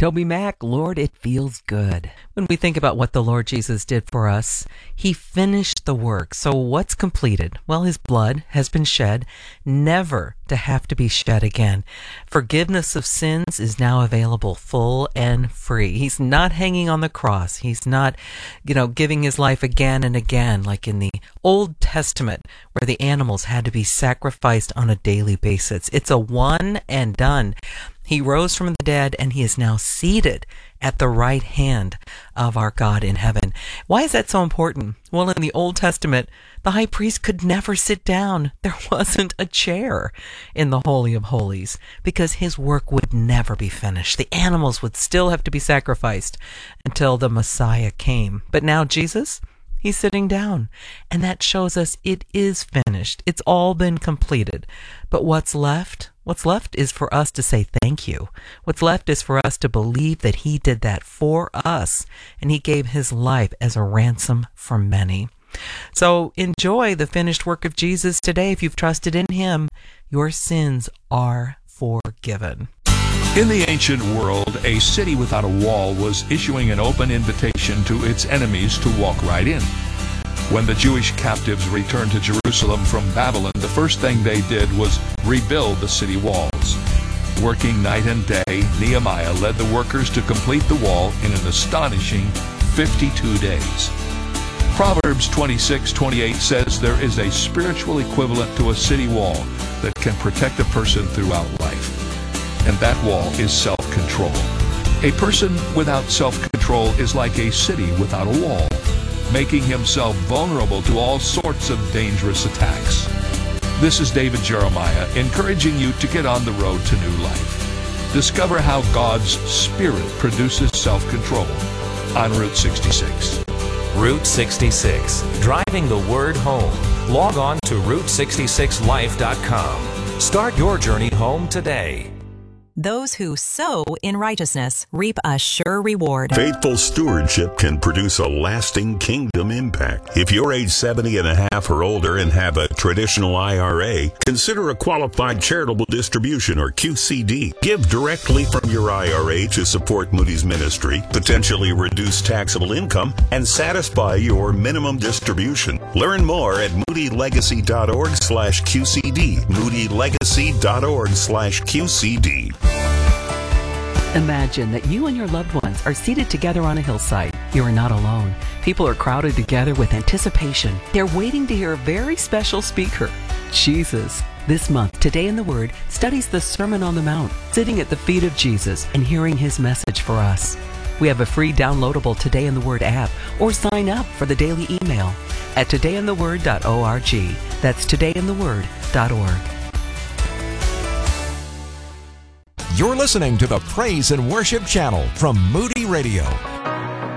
Toby Mac, Lord, it feels good. When we think about what the Lord Jesus did for us, He finished the work. So what's completed? Well, His blood has been shed, never to have to be shed again. Forgiveness of sins is now available full and free. He's not hanging on the cross. He's not, giving His life again and again, like in the Old Testament, where the animals had to be sacrificed on a daily basis. It's a one and done. He rose from the dead, and He is now seated at the right hand of our God in heaven. Why is that so important? Well, in the Old Testament, the high priest could never sit down. There wasn't a chair in the Holy of Holies because his work would never be finished. The animals would still have to be sacrificed until the Messiah came. But now Jesus, He's sitting down, and that shows us it is finished. It's all been completed. But what's left? What's left is for us to say thank you. What's left is for us to believe that He did that for us, and He gave His life as a ransom for many. So enjoy the finished work of Jesus today. If you've trusted in Him, your sins are forgiven. In the ancient world, a city without a wall was issuing an open invitation to its enemies to walk right in. When the Jewish captives returned to Jerusalem from Babylon, the first thing they did was rebuild the city walls. Working night and day, Nehemiah led the workers to complete the wall in an astonishing 52 days. Proverbs 26:28 says there is a spiritual equivalent to a city wall that can protect a person throughout life. And that wall is self-control. A person without self-control is like a city without a wall, making himself vulnerable to all sorts of dangerous attacks. This is David Jeremiah encouraging you to get on the road to new life. Discover how God's Spirit produces self-control on Route 66. Route 66, driving the word home. Log on to Route66Life.com. Start your journey home today. Those who sow in righteousness reap a sure reward. Faithful stewardship can produce a lasting kingdom impact. If you're age 70 and a half or older and have a traditional IRA, consider a qualified charitable distribution or QCD. Give directly from your IRA to support Moody's ministry, potentially reduce taxable income, and satisfy your minimum distribution. Learn more at moodylegacy.org/QCD. moodylegacy.org/QCD. Imagine that you and your loved ones are seated together on a hillside. You are not alone. People are crowded together with anticipation. They're waiting to hear a very special speaker, Jesus. This month, Today in the Word studies the Sermon on the Mount, sitting at the feet of Jesus and hearing His message for us. We have a free downloadable Today in the Word app, or sign up for the daily email at todayintheword.org. That's todayintheword.org. You're listening to the Praise and Worship Channel from Moody Radio.